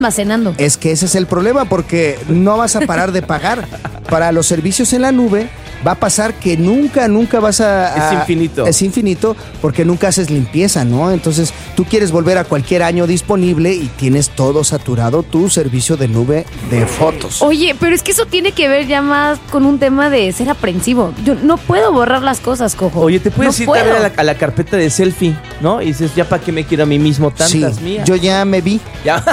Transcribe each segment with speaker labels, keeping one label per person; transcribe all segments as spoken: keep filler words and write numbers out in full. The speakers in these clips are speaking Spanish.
Speaker 1: almacenando.
Speaker 2: Es que ese es el problema, porque no vas a parar de pagar. Para los servicios en la nube va a pasar que nunca, nunca vas a... a
Speaker 3: es infinito.
Speaker 2: Es infinito porque nunca haces limpieza, ¿no? Entonces tú quieres volver a cualquier año disponible y tienes todo saturado tu servicio de nube de fotos.
Speaker 1: Oye, pero es que eso tiene que ver ya más con un tema de ser aprensivo. Yo no puedo borrar las cosas, cojo.
Speaker 3: Oye, te puedes
Speaker 1: no
Speaker 3: ir a ver a la, a la carpeta de selfie, ¿no? Y dices, ¿ya para qué me quiero a mí mismo tantas
Speaker 2: Sí,
Speaker 3: mías?
Speaker 2: yo ya me vi,
Speaker 3: Ya,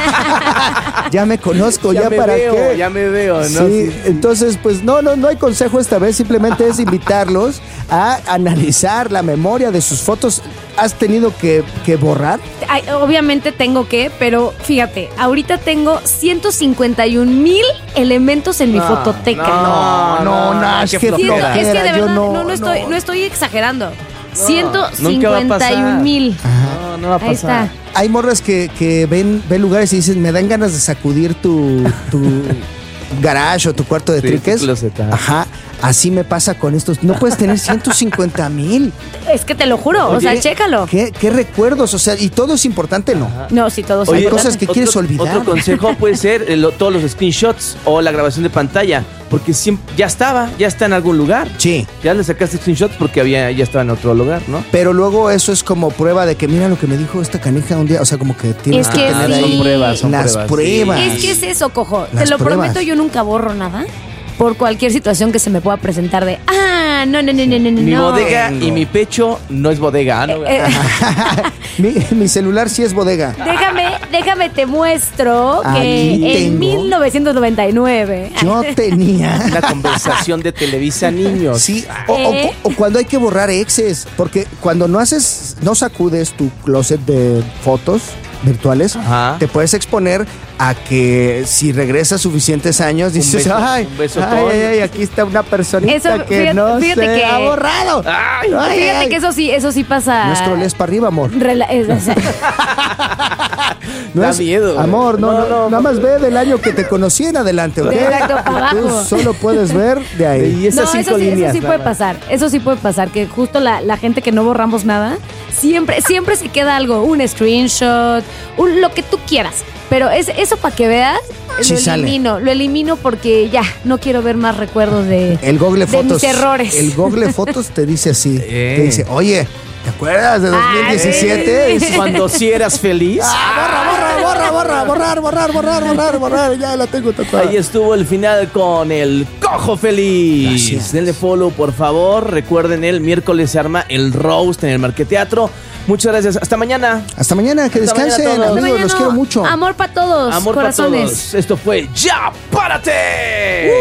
Speaker 2: ya me conozco, ya,
Speaker 3: ya me
Speaker 2: para
Speaker 3: veo,
Speaker 2: qué.
Speaker 3: ya me veo, ¿no?
Speaker 2: Sí,
Speaker 3: Sí.
Speaker 2: entonces pues no, no, no hay consejo esta vez, simplemente es invitarlos a analizar la memoria de sus fotos. ¿Has tenido que, que borrar?
Speaker 1: Ay, obviamente tengo que, pero fíjate, ahorita tengo ciento cincuenta y un mil elementos en mi
Speaker 3: No,
Speaker 1: fototeca.
Speaker 2: No, no, Nash,
Speaker 3: qué
Speaker 2: qué
Speaker 1: Sí,
Speaker 3: flojera.
Speaker 1: es que de
Speaker 2: Yo
Speaker 1: verdad
Speaker 2: no,
Speaker 1: no, no, estoy,
Speaker 2: no.
Speaker 1: no estoy exagerando.
Speaker 3: nunca
Speaker 1: ciento
Speaker 3: va a
Speaker 1: cincuenta y un
Speaker 3: pasar.
Speaker 1: mil.
Speaker 3: No, no va a pasar.
Speaker 1: Ahí está.
Speaker 2: Hay morras que, que ven, ven lugares y dicen, me dan ganas de sacudir tu, tu garage o tu cuarto de
Speaker 3: Sí,
Speaker 2: triques.
Speaker 3: tu closet, ajá.
Speaker 2: Ajá, así me pasa con estos. No puedes tener ciento cincuenta mil.
Speaker 1: Es que te lo juro, o sea,
Speaker 2: Oye,
Speaker 1: chécalo.
Speaker 2: ¿Qué, qué recuerdos? O sea, y todo es importante, ¿no?
Speaker 1: No, sí, todos
Speaker 2: Hay
Speaker 1: son
Speaker 2: cosas que
Speaker 1: importantes.
Speaker 2: quieres
Speaker 3: otro,
Speaker 2: olvidar.
Speaker 3: Otro consejo puede ser eh, lo- todos los screenshots o la grabación de pantalla, porque siempre, ya estaba, ya está en algún lugar.
Speaker 2: Sí.
Speaker 3: Ya le sacaste screenshots porque había, ya estaba en otro lugar, ¿no?
Speaker 2: Pero luego eso es como prueba de que mira lo que me dijo esta canija un día. O sea, como que tienes
Speaker 1: Es
Speaker 2: que,
Speaker 1: que
Speaker 2: tener
Speaker 1: sí.
Speaker 2: ahí
Speaker 3: Son pruebas, son
Speaker 2: las
Speaker 3: pruebas.
Speaker 2: pruebas.
Speaker 3: sí.
Speaker 1: Es que es eso, cojo.
Speaker 2: Las
Speaker 1: Te lo
Speaker 2: pruebas.
Speaker 1: prometo, yo nunca borro nada por cualquier situación que se me pueda presentar de, ah, no, no, no, no, no, no.
Speaker 3: Mi bodega
Speaker 2: Tengo.
Speaker 3: y mi pecho no es bodega, ¿no?
Speaker 1: Eh, eh,
Speaker 2: mi, mi celular sí es bodega.
Speaker 1: déjame, déjame te muestro
Speaker 2: Aquí
Speaker 1: que en
Speaker 2: tengo.
Speaker 1: mil novecientos noventa y nueve.
Speaker 2: Yo tenía.
Speaker 3: Una conversación de Televisa Niños.
Speaker 2: Sí, o, o-
Speaker 1: ¿Eh?
Speaker 2: o cuando hay que borrar exes, porque cuando no haces, no sacudes tu closet de fotos virtuales,
Speaker 3: Ajá.
Speaker 2: te puedes exponer a que si regresas suficientes años dices,
Speaker 3: beso-
Speaker 2: ay,
Speaker 3: un beso
Speaker 2: ay,
Speaker 3: con-
Speaker 2: ay, ay, aquí está una personita
Speaker 1: Eso,
Speaker 2: que
Speaker 1: fíjate-
Speaker 2: no
Speaker 1: fíjate
Speaker 2: se
Speaker 1: que-
Speaker 2: ha borrado.
Speaker 3: Ay,
Speaker 2: Ay,
Speaker 1: Fíjate
Speaker 2: ay.
Speaker 1: que eso sí, eso sí pasa.
Speaker 2: No escrolees para arriba, amor.
Speaker 1: Rela- es- o sea,
Speaker 2: No
Speaker 3: Da
Speaker 2: es-
Speaker 3: miedo.
Speaker 2: Amor, no,
Speaker 3: No,
Speaker 2: no,
Speaker 3: no.
Speaker 2: nada más ve del año que te conocí en adelante, ¿ok?
Speaker 1: Exacto, para
Speaker 2: Tú
Speaker 1: abajo.
Speaker 2: solo puedes ver de ahí.
Speaker 3: Y esas
Speaker 1: no,
Speaker 3: cinco
Speaker 1: eso sí,
Speaker 3: líneas.
Speaker 1: eso sí
Speaker 3: nada
Speaker 1: puede
Speaker 3: más.
Speaker 1: pasar. Eso sí puede pasar, que justo la, la gente que no borramos nada, siempre, siempre se queda algo, un screenshot, un, lo que tú quieras. Pero es, eso para que veas,
Speaker 2: Sí
Speaker 1: lo
Speaker 2: sale.
Speaker 1: elimino, lo elimino porque ya, no quiero ver más recuerdos de,
Speaker 2: El Google
Speaker 1: de
Speaker 2: Fotos.
Speaker 1: mis errores.
Speaker 2: El Google Fotos te dice así.
Speaker 3: Eh.
Speaker 2: Te dice, oye, ¿te acuerdas de dos mil diecisiete?
Speaker 1: Ay.
Speaker 2: Dices,
Speaker 3: Cuando sí eras feliz.
Speaker 2: Ah, borra, borra, borra, borrar, borrar, borrar, borrar, borrar. Ya la tengo tatuada.
Speaker 3: Ahí estuvo el final con el Cojo Feliz.
Speaker 2: Gracias.
Speaker 3: Denle follow, por favor. Recuerden, el miércoles se arma el roast en el Marqueteatro. Muchas gracias. Hasta mañana.
Speaker 2: Hasta mañana, que
Speaker 3: Hasta mañana
Speaker 2: descansen,
Speaker 3: a todos.
Speaker 2: amigos,
Speaker 1: Mañana
Speaker 2: los
Speaker 1: no,
Speaker 2: quiero mucho.
Speaker 1: Amor para todos,
Speaker 3: Amor para
Speaker 1: corazones.
Speaker 3: todos. Esto fue Ya Párate.